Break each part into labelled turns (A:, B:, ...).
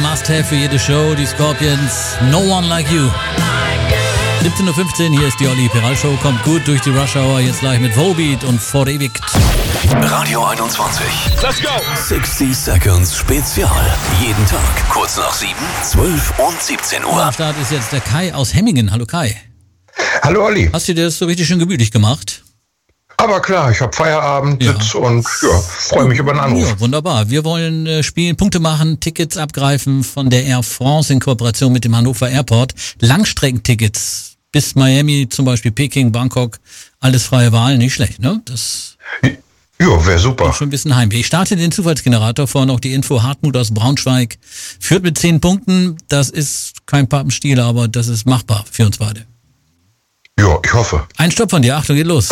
A: Must-Have für jede Show, die Scorpions, No One Like You. 17.15 Uhr, hier ist die Olli Peral Show, kommt gut durch die Rush Hour, jetzt gleich mit Volbeat und Verewigt.
B: Radio 21.
C: Let's go!
B: 60 Seconds Spezial. Jeden Tag, kurz nach 7, 12 und 17 Uhr.
A: Am Start ist jetzt der Kai aus Hemmingen. Hallo Kai.
D: Hallo Olli.
A: Hast du dir das so richtig schön gemütlich gemacht?
D: Aber klar, ich habe Feierabend, Sitz und freue mich über den Anruf.
A: Ja, wunderbar. Wir wollen spielen, Punkte machen, Tickets abgreifen von der Air France in Kooperation mit dem Hannover Airport. Langstreckentickets bis Miami, zum Beispiel Peking, Bangkok, alles freie Wahl, nicht schlecht, ne? Das
D: ja, wäre super.
A: schon ein bisschen Heimweh. Ich starte den Zufallsgenerator, vorher noch die Info, Hartmut aus Braunschweig führt mit 10 Punkten. Das ist kein Pappenstiel, aber das ist machbar für uns beide.
D: Ja, ich hoffe.
A: Ein Stopp von dir, Achtung, geht los.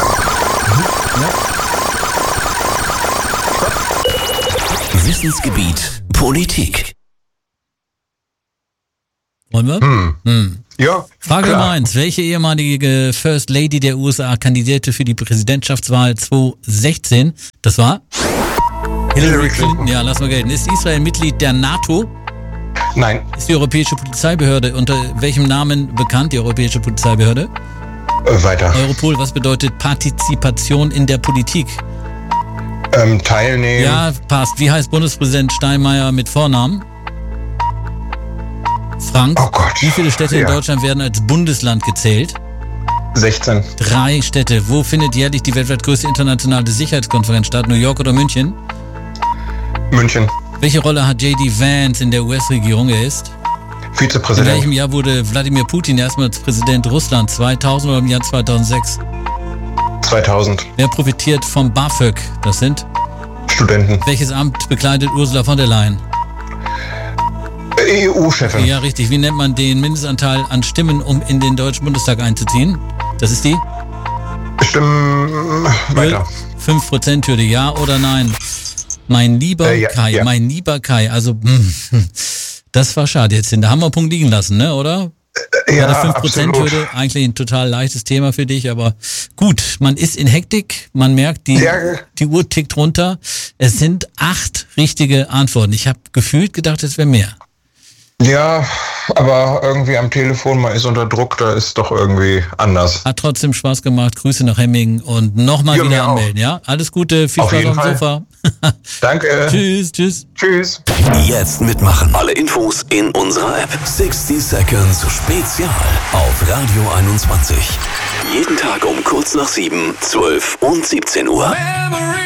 B: Wissensgebiet Politik.
A: Wollen wir?
D: Ja,
A: Frage
D: klar.
A: Nummer 1. Welche ehemalige First Lady der USA kandidierte für die Präsidentschaftswahl 2016? Das war?
D: Hillary Clinton.
A: Ja, lass mal gelten. Ist Israel Mitglied der NATO?
D: Nein,
A: Ist die Europäische Polizeibehörde unter welchem Namen bekannt, die Europäische Polizeibehörde?
D: Weiter.
A: Europol, was bedeutet Partizipation in der Politik?
D: Teilnehmen.
A: Ja, passt. Wie heißt Bundespräsident Steinmeier mit Vornamen? Frank.
D: Oh Gott.
A: Wie viele Städte in
D: Ja.
A: Deutschland werden als Bundesland gezählt?
D: 16.
A: 3 Städte. Wo findet jährlich die weltweit größte internationale Sicherheitskonferenz statt? New York oder München?
D: München.
A: Welche Rolle hat J.D. Vance in der US-Regierung? Er ist? In
D: Vizepräsident.
A: welchem Jahr wurde Wladimir Putin erstmals Präsident Russlands? 2000 oder im Jahr 2006?
D: 2000.
A: Wer profitiert vom BAföG? Das sind?
D: Studenten.
A: Welches Amt bekleidet Ursula von der Leyen?
D: EU-Chefin.
A: Ja, richtig. Wie nennt man den Mindestanteil an Stimmen, um in den Deutschen Bundestag einzuziehen? Das ist die?
D: Stimmen weiter.
A: 5%-Hürde, ja oder nein? Mein lieber
D: Ja,
A: Kai,
D: ja.
A: mein lieber Kai, also das war schade jetzt. Da haben wir einen Punkt liegen lassen, ne, oder?
D: Ja,
A: War der
D: absolut.
A: 5%-Hürde eigentlich ein total leichtes Thema für dich, aber gut, man ist in Hektik, man merkt, die Uhr tickt runter. Es sind 8 richtige Antworten. Ich habe gefühlt gedacht, es wäre mehr.
D: Ja, aber irgendwie am Telefon, man ist unter Druck, da ist doch irgendwie anders.
A: Hat trotzdem Spaß gemacht. Grüße nach Hemmingen und nochmal
D: Ja,
A: wieder
D: mir auch.
A: anmelden, ja? Alles Gute, viel
D: Auf
A: Spaß
D: jeden
A: auf dem
D: Fall.
A: Sofa.
D: Danke.
A: Tschüss, tschüss.
D: Tschüss.
B: Jetzt mitmachen. Alle Infos in unserer App. 60 Seconds Spezial auf Radio 21. Jeden Tag um kurz nach 7, 12 und 17 Uhr.